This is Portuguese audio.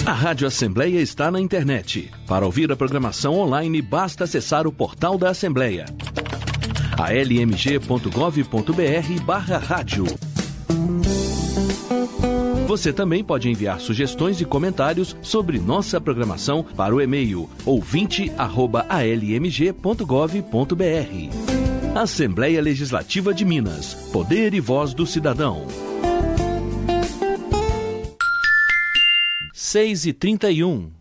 A Rádio Assembleia está na internet. Para ouvir a programação online, basta acessar o portal da Assembleia. almg.gov.br/rádio. Você também pode enviar sugestões e comentários sobre nossa programação para o e-mail ouvinte@almg.gov.br. Assembleia Legislativa de Minas. Poder e voz do cidadão. 6h31.